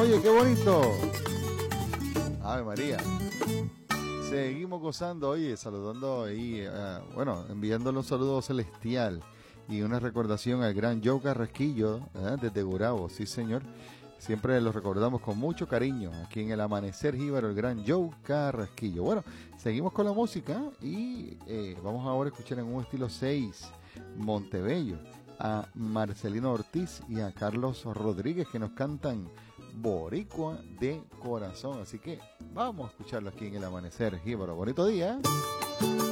Oye, qué bonito. Ave María. Seguimos gozando, oye, saludando ahí, bueno, enviándole un saludo celestial y una recordación al gran Joe Carrasquillo, desde Gurabo, sí señor. Siempre lo recordamos con mucho cariño aquí en el Amanecer Jíbaro, el gran Joe Carrasquillo. Bueno, seguimos con la música y vamos ahora a escuchar en un estilo 6, Montebello, a Marcelino Ortiz y a Carlos Rodríguez que nos cantan Boricua de Corazón. Así que vamos a escucharlo aquí en el Amanecer Jíbaro. Bonito día.